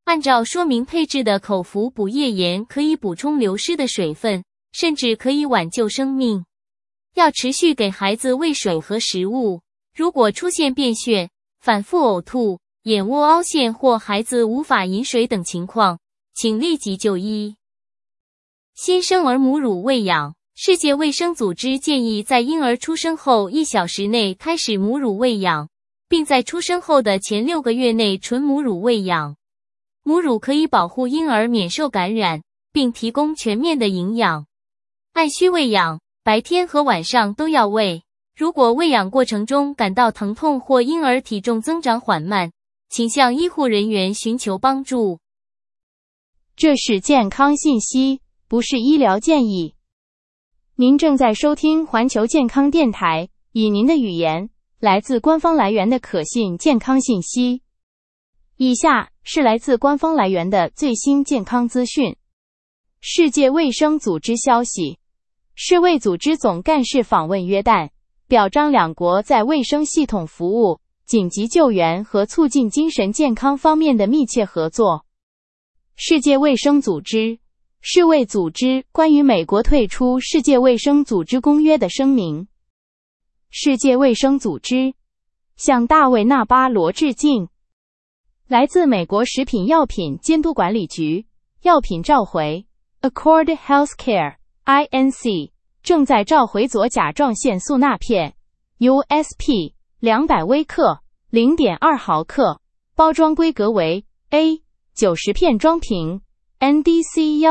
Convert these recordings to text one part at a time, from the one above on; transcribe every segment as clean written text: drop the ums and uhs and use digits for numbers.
按照说明配置的口服补液盐可以补充流失的水分，甚至可以挽救生命。要持续给孩子喂水和食物。如果出现便血、反复呕吐、眼窝凹陷或孩子无法饮水等情况，请立即就医。新生儿母乳喂养。世界卫生组织建议在婴儿出生后1小时内开始母乳喂养，并在出生后的前6个月内纯母乳喂养。母乳可以保护婴儿免受感染，并提供全面的营养。按需喂养，白天和晚上都要喂。如果喂养过程中感到疼痛或婴儿体重增长缓慢，请向医护人员寻求帮助。 这是健康信息，不是医疗建议。您正在收听环球健康电台，以您的语言，来自官方来源的可信健康信息。以下是来自官方来源的最新健康资讯。世界卫生组织消息，世卫组织总干事访问约旦，表彰两国在卫生系统服务、紧急救援和促进精神健康方面的密切合作。世界卫生组织世卫组织关于美国退出世界卫生组织公约的声明。世界卫生组织向大卫·纳巴罗致敬。来自美国食品药品监督管理局，药品召回 Accord Healthcare Inc. 正在召回左甲状腺素钠片 USP 200微克 0.2 毫克，包装规格为 A 90片装瓶NDC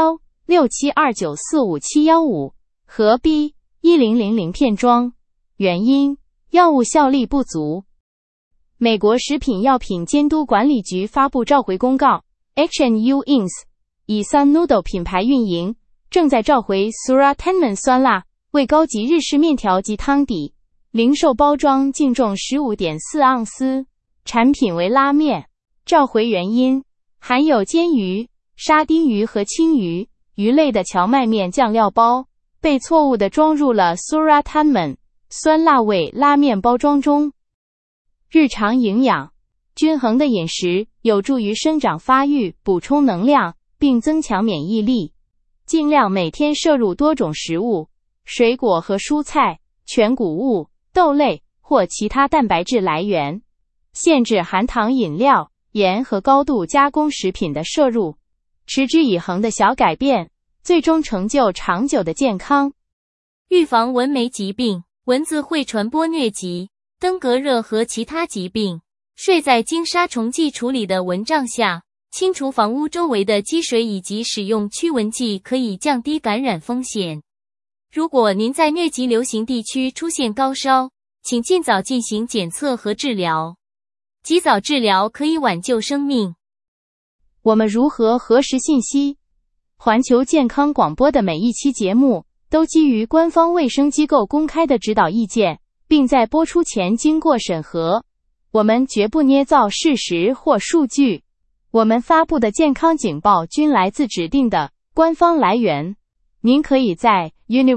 167294571和 B 1000片装。原因：药物效力不足。美国食品药品监督管理局发布召回公告 ，H&U Inc. 以 Sun Noodle 品牌运营，正在召回 Suratenman 酸辣为高级日式面条及汤底，零售包装净重 15.4 盎司，产品为拉面。召回原因：含有煎鱼、沙丁鱼和青鱼、鱼类的荞麦面酱料包被错误地装入了 Suratenman 酸辣味拉面包装中。日常营养，均衡的饮食有助于生长发育，补充能量，并增强免疫力。尽量每天摄入多种食物，水果和蔬菜、全谷物、豆类或其他蛋白质来源。限制含糖饮料、盐和高度加工食品的摄入。持之以恒的小改变，最终成就长久的健康。 预防蚊媒疾病。蚊子会传播疟疾、登革热和其他疾病。睡在经杀虫剂处理的蚊帐下，清除房屋周围的积水以及使用驱蚊剂可以降低感染风险。如果您在疟疾流行地区出现高烧，请尽早进行检测和治疗。及早治疗可以挽救生命。 我们如何核实信息？环球健康广播的每一期节目都基于官方卫生机构公开的指导意见，并在播出前经过审核。我们绝不捏造事实或数据。我们发布的健康警报均来自指定的官方来源。您可以在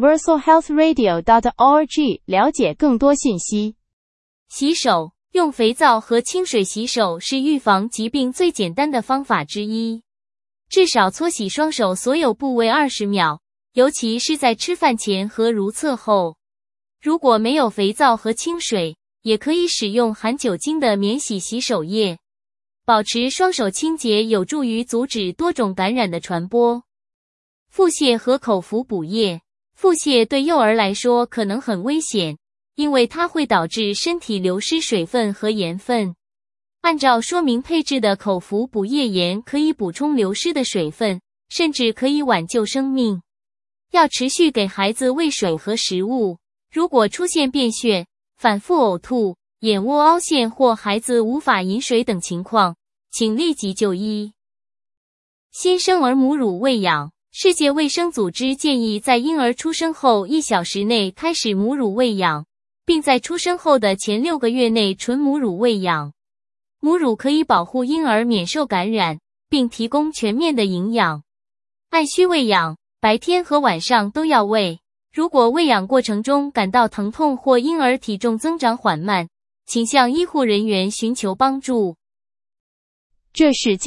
universalhealthradio.org 了解更多信息。 洗手，用肥皂和清水洗手是预防疾病最简单的方法之一。至少搓洗双手所有部位20秒。尤其是在吃饭前和如厕后。如果没有肥皂和清水，也可以使用含酒精的免洗洗手液。保持双手清洁有助于阻止多种感染的传播。腹泻和口服补液。腹泻对幼儿来说可能很危险，因为它会导致身体流失水分和盐分。按照说明配置的口服补液盐可以补充流失的水分，甚至可以挽救生命。要持续给孩子喂水和食物。如果出现便血、反复呕吐、眼窝凹陷或孩子无法饮水等情况，请立即就医。新生儿母乳喂养。世界卫生组织建议在婴儿出生后1小时内开始母乳喂养，并在出生后的前6个月内纯母乳喂养。母乳可以保护婴儿免受感染，并提供全面的营养。按需喂养。白天和晚上都要喂。如果喂养过程中感到疼痛或婴儿体重增长缓慢，请向医护人员寻求帮助。 这是